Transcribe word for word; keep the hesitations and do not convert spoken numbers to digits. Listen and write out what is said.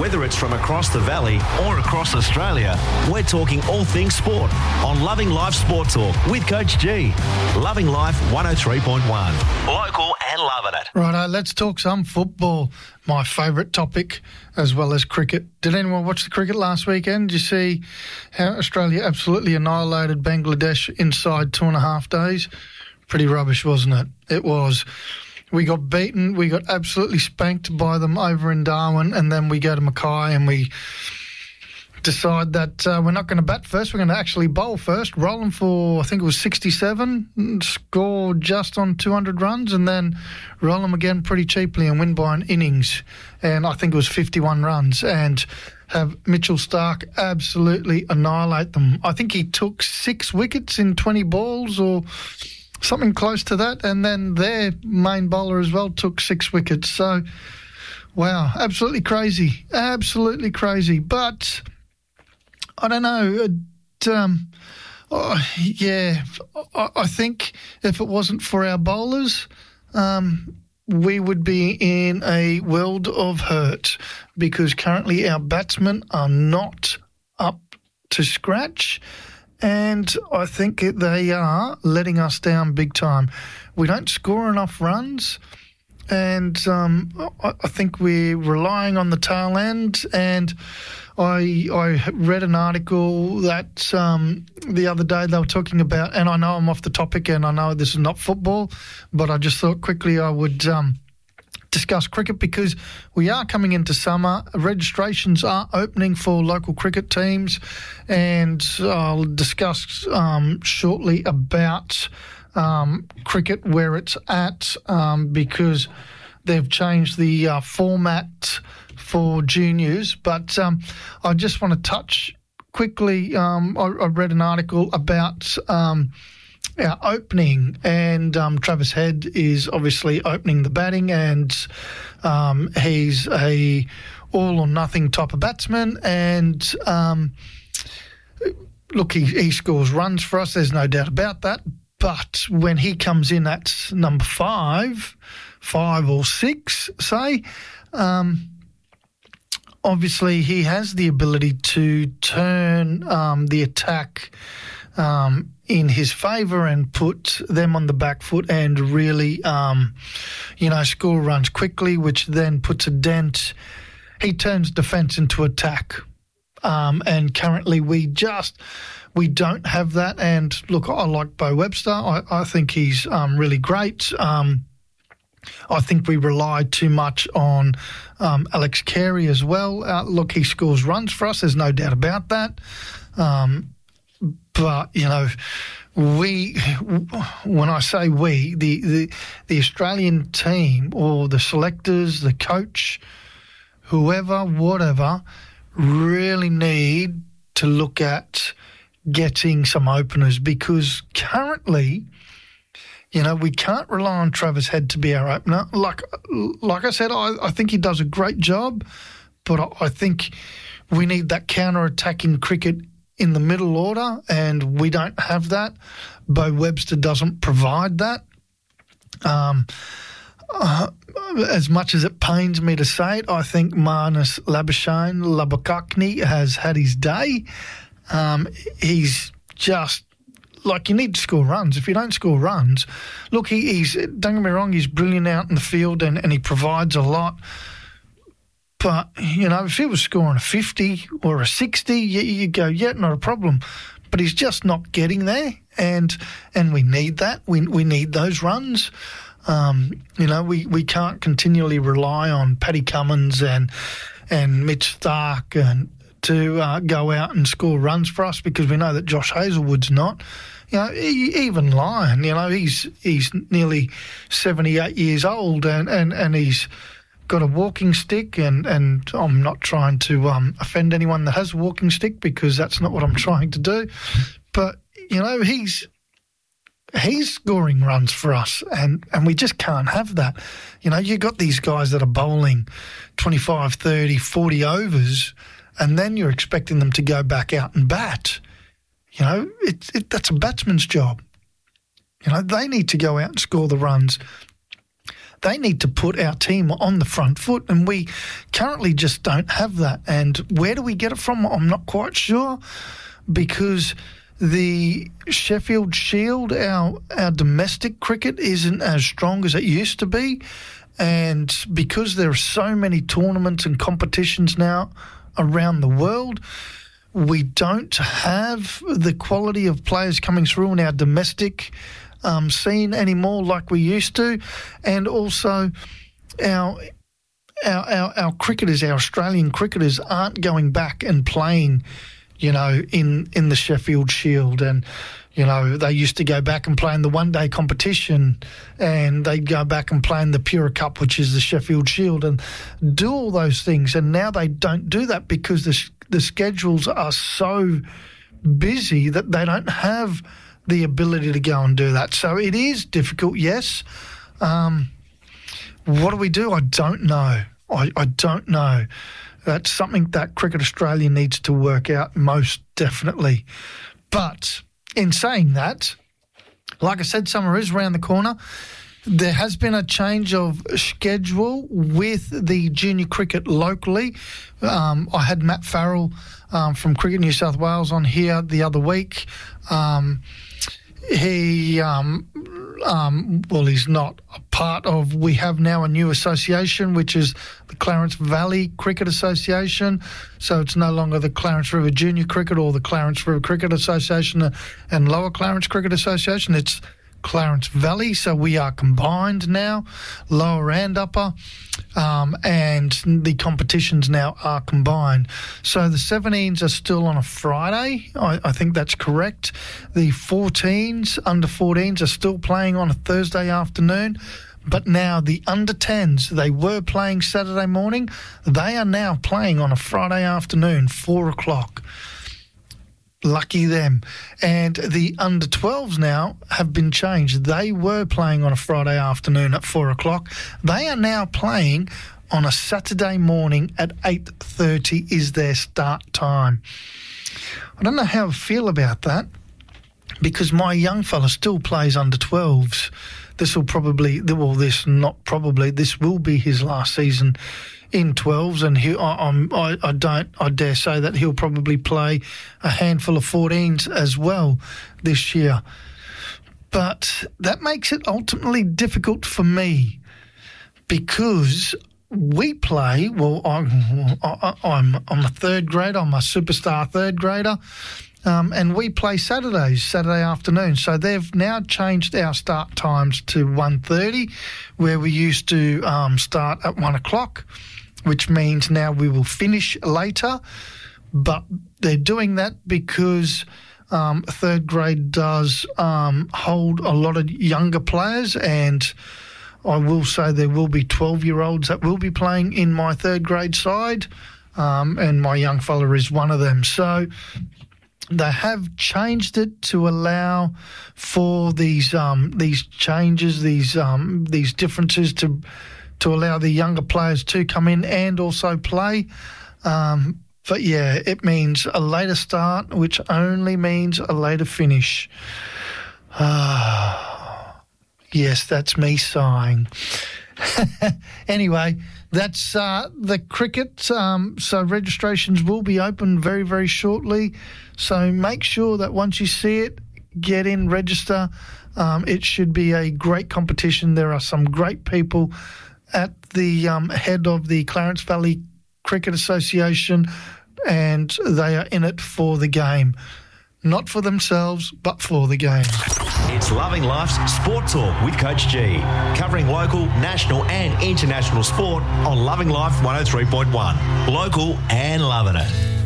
Whether it's from across the valley or across Australia, we're talking all things sport on Loving Life Sport Talk with Coach G. Loving Life one oh three point one. Local and loving it. Righto, let's talk some football. My favourite topic, as well as cricket. Did anyone watch the cricket last weekend? Did you see how Australia absolutely annihilated Bangladesh inside two and a half days? Pretty rubbish, wasn't it? It was. We got beaten. We got absolutely spanked by them over in Darwin, and then we go to Mackay and we decide that uh, we're not going to bat first. We're going to actually bowl first. Roll them for, I think it was sixty-seven, score just on two hundred runs, and then roll them again pretty cheaply and win by an innings. And I think it was fifty-one runs, and have Mitchell Starc absolutely annihilate them. I think he took six wickets in twenty balls or something close to that, and then their main bowler as well took six wickets. So, wow, absolutely crazy, absolutely crazy. But I don't know. It, um, oh, yeah, I, I think if it wasn't for our bowlers, um, we would be in a world of hurt, because currently our batsmen are not up to scratch. And I think they are letting us down big time. We don't score enough runs, and um, I, I think we're relying on the tail end. And I I read an article that um, the other day they were talking about, and I know I'm off the topic, and I know this is not football, but I just thought quickly I would Um, discuss cricket, because we are coming into summer. Registrations are opening for local cricket teams, and I'll discuss um, shortly about um, cricket, where it's at, um, because they've changed the uh, format for juniors. But um, I just want to touch quickly, um, I, I read an article about um, our opening, and um, Travis Head is obviously opening the batting, and um, he's a all or nothing type of batsman, and um, look, he, he scores runs for us, there's no doubt about that. But when he comes in at number five, five or six, say, um, obviously he has the ability to turn um, the attack um, in his favour and put them on the back foot and really, um, you know, score runs quickly, which then puts a dent. He turns defence into attack. Um, and currently we just, we don't have that. And look, I like Bo Webster. I, I think he's um, really great. Um, I think we rely too much on um, Alex Carey as well. Uh, look, he scores runs for us. There's no doubt about that. Um, but, you know, we, when I say we, the, the, the Australian team or the selectors, the coach, whoever, whatever, really need to look at getting some openers, because currently, you know, we can't rely on Travis Head to be our opener. Like like I said, I, I think he does a great job, but I, I think we need that counter-attacking cricket in the middle order, and we don't have that. Bo Webster doesn't provide that. Um, uh, as much as it pains me to say it, I think Marnus Labuschagne Labuschagne has had his day. Um, he's just, like, you need to score runs. If you don't score runs, look, he, he's, don't get me wrong, he's brilliant out in the field, and, and he provides a lot. But, you know, if he was scoring a fifty or a sixty, you, you go, yeah, not a problem. But he's just not getting there, and and we need that. We we need those runs. Um, you know, we, we can't continually rely on Paddy Cummins and and Mitch Starc and to uh, go out and score runs for us, because we know that Josh Hazlewood's not. You know, even Lyon, you know, he's he's nearly seventy-eight years old, and, and, and he's got a walking stick, and, and I'm not trying to um, offend anyone that has a walking stick, because that's not what I'm trying to do. But, you know, he's he's scoring runs for us, and, and we just can't have that. You know, you got these guys that are bowling twenty-five, thirty, forty overs, and then you're expecting them to go back out and bat. You know, it, it, that's a batsman's job. You know, they need to go out and score the runs. they need to put our team on the front foot, and we currently just don't have that. And where do we get it from? I'm not quite sure, because the Sheffield Shield, our our domestic cricket, isn't as strong as it used to be. And because there are so many tournaments and competitions now around the world, we don't have the quality of players coming through in our domestic um, scene anymore like we used to. And also our, our our our cricketers, our Australian cricketers, aren't going back and playing, you know, in, in the Sheffield Shield. And, you know, they used to go back and play in the one-day competition, and they'd go back and play in the Pura Cup, which is the Sheffield Shield, and do all those things. And now they don't do that because the the schedules are so busy that they don't have the ability to go and do that. So it is difficult, yes. Um, what do we do? I don't know. I, I don't know. That's something that Cricket Australia needs to work out, most definitely. But in saying that, like I said, summer is around the corner. There has been a change of schedule with the junior cricket locally. Um, I had Matt Farrell um, from Cricket New South Wales on here the other week. Um, he, um, um, well, he's not a part of, we have now a new association, which is the Clarence Valley Cricket Association. So it's no longer the Clarence River Junior Cricket or the Clarence River Cricket Association and Lower Clarence Cricket Association. It's Clarence Valley, so we are combined now, lower and upper, um, and the competitions now are combined. So the seventeens are still on a Friday, I, I think that's correct. The fourteens, under fourteens, are still playing on a Thursday afternoon, but now the under tens, they were playing Saturday morning, they are now playing on a Friday afternoon, four o'clock. Lucky them. And the under twelves now have been changed. They were playing on a Friday afternoon at four o'clock. They are now playing on a Saturday morning at eight thirty is their start time. I don't know how I feel about that, because my young fella still plays under twelves. This will probably, well, this not probably, this will be his last season in twelves, and he, I, I'm, I, I don't, I dare say that he'll probably play a handful of fourteens as well this year. But that makes it ultimately difficult for me, because we play, well, I'm, I, I'm, I'm a third grader, I'm a superstar third grader, um, and we play Saturdays, Saturday afternoon. So they've now changed our start times to one thirty, where we used to um, start at one o'clock, which means now we will finish later. But they're doing that because um, third grade does um, hold a lot of younger players, and I will say there will be twelve-year-olds that will be playing in my third grade side, um, and my young fella is one of them. So they have changed it to allow for these um, these changes, these um, these differences to to allow the younger players to come in and also play. Um, but yeah, it means a later start, which only means a later finish. Ah, yes, that's me sighing. Anyway, that's uh, the cricket. Um, so registrations will be open very, very shortly. So make sure that once you see it, get in, register. Um, it should be a great competition. There are some great people at the um, head of the Clarence Valley Cricket Association, and they are in it for the game. Not for themselves, but for the game. It's Loving Life's Sport Talk with Coach G, covering local, national and international sport on Loving Life one oh three point one. Local and loving it.